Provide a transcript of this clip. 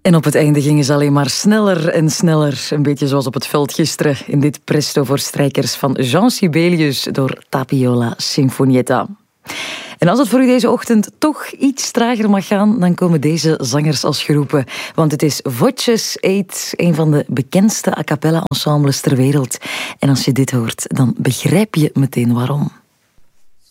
En op het einde gingen ze alleen maar sneller en sneller. Een beetje zoals op het veld gisteren in dit presto voor strijkers van Jean Sibelius door Tapiola Sinfonietta. En als het voor u deze ochtend toch iets trager mag gaan, dan komen deze zangers als geroepen. Want het is Voces 8, een van de bekendste a cappella ensembles ter wereld. En als je dit hoort, dan begrijp je meteen waarom.